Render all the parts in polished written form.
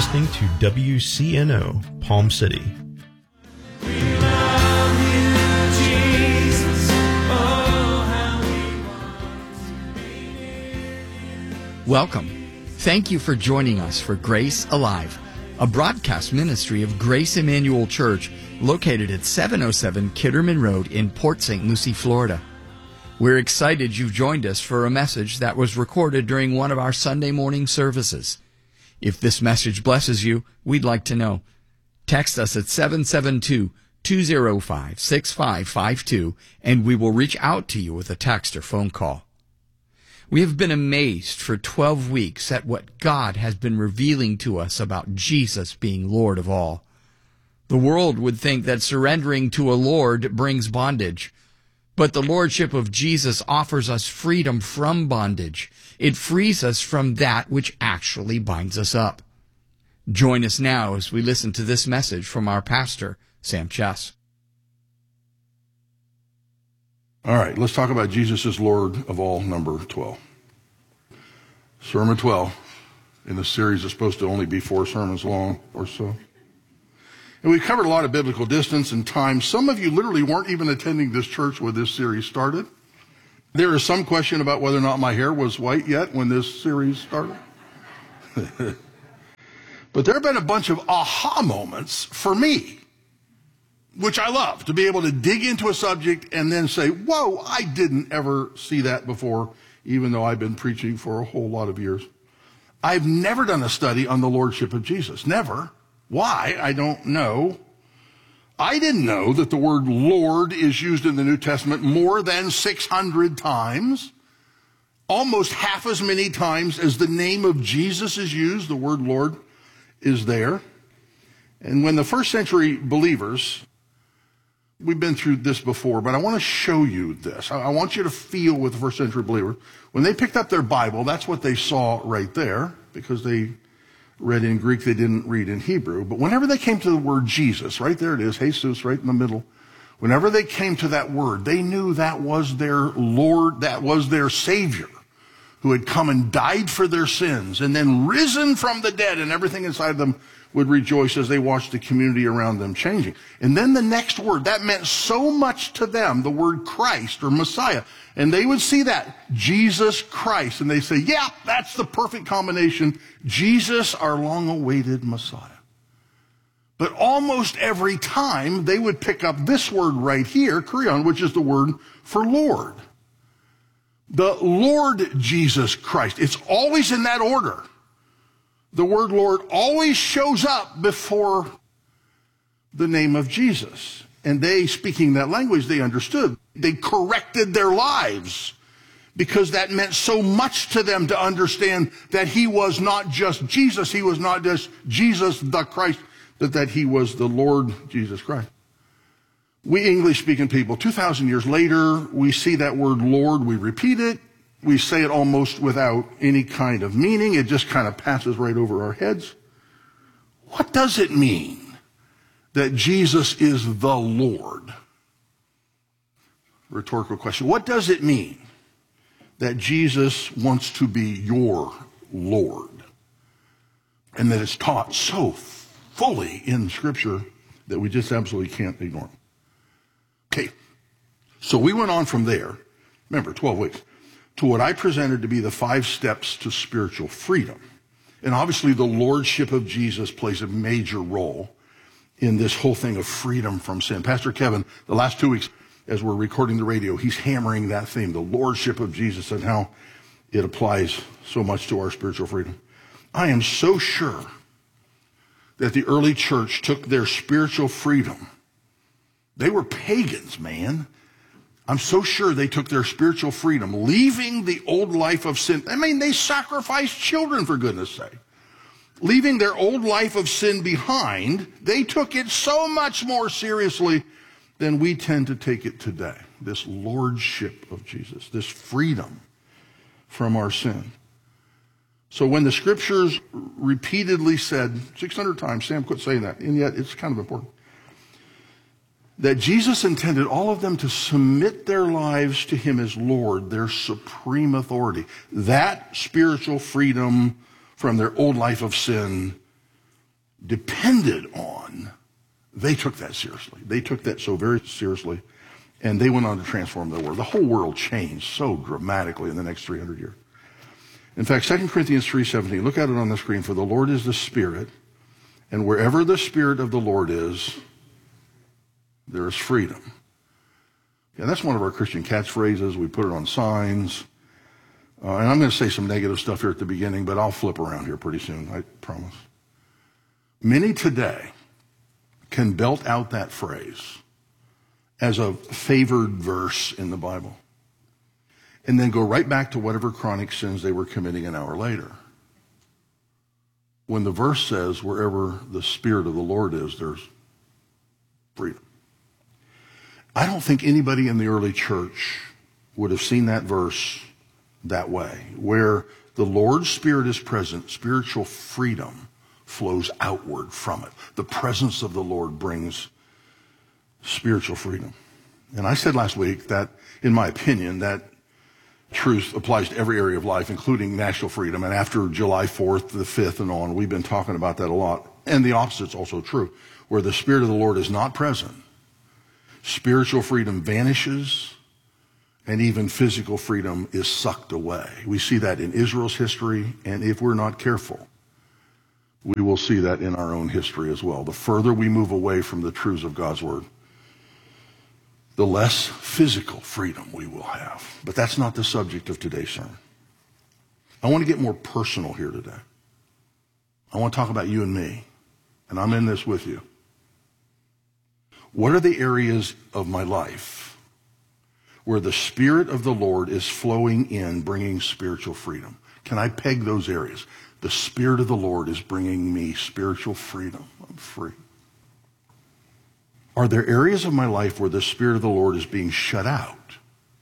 listening to WCNO, Palm City. Welcome. Thank you for joining us for Grace Alive, a broadcast ministry of Grace Emmanuel Church located at 707 Kitterman Road in Port St. Lucie, Florida. We're excited you've joined us for a message that was recorded during one of our Sunday morning services. If this message blesses you, we'd like to know. Text us at 772-205-6552, and we will reach out to you with a text or phone call. We have been amazed for 12 weeks at what God has been revealing to us about Jesus being Lord of all. The world would think that surrendering to a Lord brings bondage. But the Lordship of Jesus offers us freedom from bondage. It frees us from that which actually binds us up. Join us now as we listen to this message from our pastor, Sam Chess. All right, let's talk about Jesus is Lord of all, number 12. Sermon 12 in the series is supposed to only be 4 sermons long or so. And we've covered a lot of biblical distance and time. Some of you literally weren't even attending this church when this series started. There is some question about whether or not my hair was white yet when this series started. But there have been a bunch of aha moments for me, which I love, to be able to dig into a subject and then say, whoa, I didn't ever see that before, even though I've been preaching for a whole lot of years. I've never done a study on the Lordship of Jesus. Never. Why? I don't know. I didn't know that the word Lord is used in the New Testament more than 600 times. Almost half as many times as the name of Jesus is used, the word Lord is there. And when the first century believers, we've been through this before, but I want to show you this. I want you to feel with the first century believer. When they picked up their Bible, that's what they saw right there, because they read in Greek, they didn't read in Hebrew. But whenever they came to the word Jesus, right there it is, Jesus, right in the middle. Whenever they came to that word, they knew that was their Lord, that was their Savior, who had come and died for their sins and then risen from the dead, and everything inside them would rejoice as they watched the community around them changing. And then the next word, that meant so much to them, the word Christ or Messiah. And they would see that, Jesus Christ, and they say, yeah, that's the perfect combination. Jesus, our long-awaited Messiah. But almost every time they would pick up this word right here, Kurion, which is the word for Lord. The Lord Jesus Christ. It's always in that order. The word Lord always shows up before the name of Jesus. And they, speaking that language, they understood. They corrected their lives because that meant so much to them to understand that he was not just Jesus. He was not just Jesus the Christ, but that he was the Lord Jesus Christ. We English-speaking people, 2,000 years later, we see that word Lord, we repeat it. We say it almost without any kind of meaning. It just kind of passes right over our heads. What does it mean that Jesus is the Lord? Rhetorical question. What does it mean that Jesus wants to be your Lord? And that it's taught so fully in Scripture that we just absolutely can't ignore it. Okay, so we went on from there, remember, 12 weeks, to what I presented to be the 5 steps to spiritual freedom. And obviously the Lordship of Jesus plays a major role in this whole thing of freedom from sin. Pastor Kevin, the last 2 weeks, as we're recording the radio, he's hammering that theme, the Lordship of Jesus, and how it applies so much to our spiritual freedom. I am so sure that the early church took their spiritual freedom. They were pagans, man. I'm so sure they took their spiritual freedom, leaving the old life of sin. I mean, they sacrificed children, for goodness sake. Leaving their old life of sin behind, they took it so much more seriously than we tend to take it today. This lordship of Jesus, this freedom from our sin. So when the scriptures repeatedly said, 600 times, Sam quit saying that, and yet it's kind of important, that Jesus intended all of them to submit their lives to him as Lord, their supreme authority. That spiritual freedom from their old life of sin depended on, they took that seriously. They took that so very seriously, and they went on to transform the world. The whole world changed so dramatically in the next 300 years. In fact, 2 Corinthians 3:17, look at it on the screen. For the Lord is the Spirit, and wherever the Spirit of the Lord is, there is freedom. Yeah, that's one of our Christian catchphrases. We put it on signs. And I'm going to say some negative stuff here at the beginning, but I'll flip around here pretty soon, I promise. Many today can belt out that phrase as a favored verse in the Bible and then go right back to whatever chronic sins they were committing an hour later. When the verse says, wherever the Spirit of the Lord is, there's freedom. I don't think anybody in the early church would have seen that verse that way. Where the Lord's Spirit is present, spiritual freedom flows outward from it. The presence of the Lord brings spiritual freedom. And I said last week that, in my opinion, that truth applies to every area of life, including national freedom. And after July 4th, the 5th, and on, we've been talking about that a lot. And the opposite's also true. Where the Spirit of the Lord is not present, spiritual freedom vanishes, and even physical freedom is sucked away. We see that in Israel's history, and if we're not careful, we will see that in our own history as well. The further we move away from the truths of God's Word, the less physical freedom we will have. But that's not the subject of today's sermon. I want to get more personal here today. I want to talk about you and me, and I'm in this with you. What are the areas of my life where the Spirit of the Lord is flowing in, bringing spiritual freedom? Can I peg those areas? The Spirit of the Lord is bringing me spiritual freedom. I'm free. Are there areas of my life where the Spirit of the Lord is being shut out,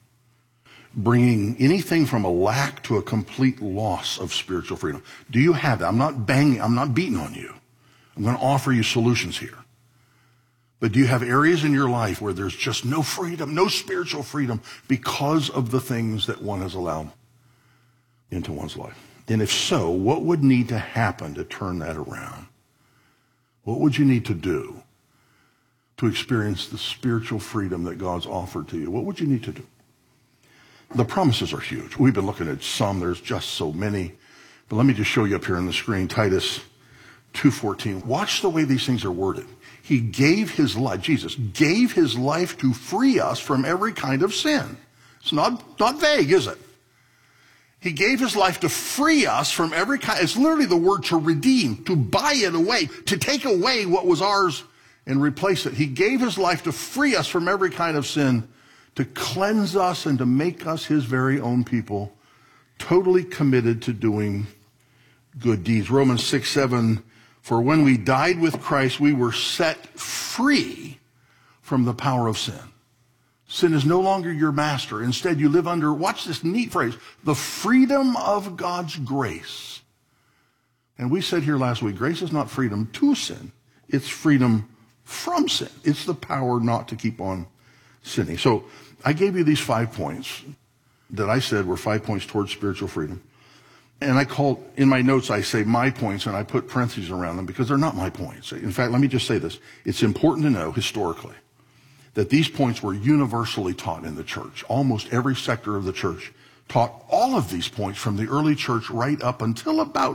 bringing anything from a lack to a complete loss of spiritual freedom? Do you have that? I'm not beating on you. I'm going to offer you solutions here. But do you have areas in your life where there's just no freedom, no spiritual freedom because of the things that one has allowed into one's life? And if so, what would need to happen to turn that around? What would you need to do to experience the spiritual freedom that God's offered to you? What would you need to do? The promises are huge. We've been looking at some. There's just so many. But let me just show you up here on the screen, Titus 2:14. Watch the way these things are worded. He gave his life, Jesus gave his life to free us from every kind of sin. It's not vague, is it? He gave his life to free us from every kind. It's literally the word to redeem, to buy it away, to take away what was ours and replace it. He gave his life to free us from every kind of sin, to cleanse us and to make us his very own people, totally committed to doing good deeds. Romans 6:7, for when we died with Christ, we were set free from the power of sin. Sin is no longer your master. Instead, you live under, watch this neat phrase, the freedom of God's grace. And we said here last week, grace is not freedom to sin. It's freedom from sin. It's the power not to keep on sinning. So I gave you these 5 points that I said were 5 points towards spiritual freedom. And I called, in my notes, I say my points, and I put parentheses around them because they're not my points. In fact, let me just say this. It's important to know historically that these points were universally taught in the church. Almost every sector of the church taught all of these points from the early church right up until about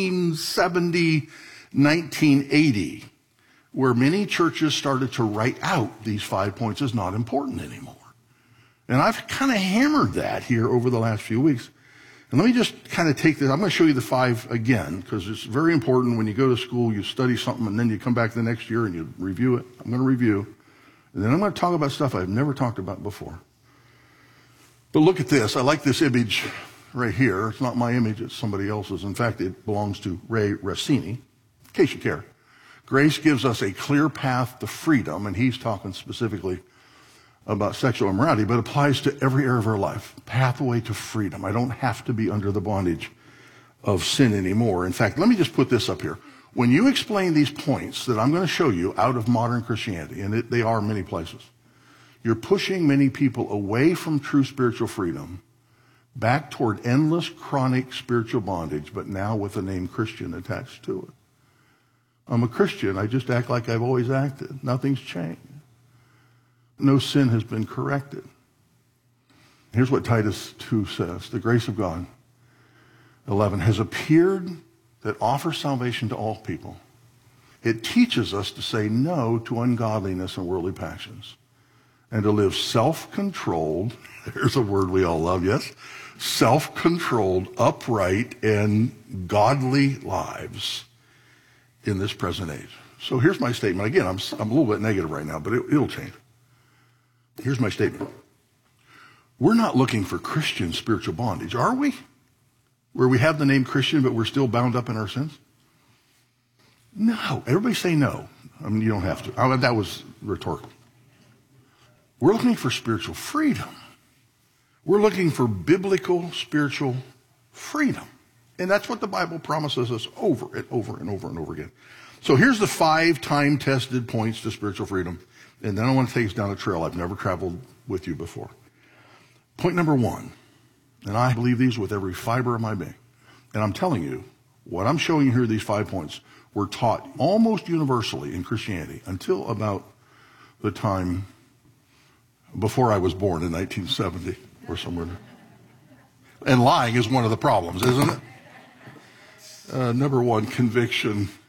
1970, 1980, where many churches started to write out these 5 points as not important anymore. And I've kind of hammered that here over the last few weeks. And let me just kind of take this. I'm going to show you the 5 again, because it's very important when you go to school, you study something, and then you come back the next year and you review it. I'm going to review. And then I'm going to talk about stuff I've never talked about before. But look at this. I like this image right here. It's not my image. It's somebody else's. In fact, it belongs to Ray Rossini, in case you care. Grace gives us a clear path to freedom, and he's talking specifically about sexual immorality, but applies to every area of our life. Pathway to freedom. I don't have to be under the bondage of sin anymore. In fact, let me just put this up here. When you explain these points that I'm going to show you out of modern Christianity, and they are many places, you're pushing many people away from true spiritual freedom back toward endless chronic spiritual bondage, but now with the name Christian attached to it. I'm a Christian. I just act like I've always acted. Nothing's changed. No sin has been corrected. Here's what Titus 2 says. The grace of God, 11, has appeared that offers salvation to all people. It teaches us to say no to ungodliness and worldly passions and to live self-controlled, there's a word we all love, yes, self-controlled, upright, and godly lives in this present age. So here's my statement. Again, I'm a little bit negative right now, but it'll change. Here's my statement. We're not looking for Christian spiritual bondage, are we? Where we have the name Christian, but we're still bound up in our sins? No. Everybody say no. I mean, you don't have to. That was rhetorical. We're looking for spiritual freedom. We're looking for biblical spiritual freedom. And that's what the Bible promises us over and over and over and over again. So here's the 5 time-tested points to spiritual freedom. And then I want to take us down a trail I've never traveled with you before. Point number 1, and I believe these with every fiber of my being. And I'm telling you, what I'm showing you here, these 5 points, were taught almost universally in Christianity until about the time before I was born in 1970 or somewhere. And lying is one of the problems, isn't it? Number 1, conviction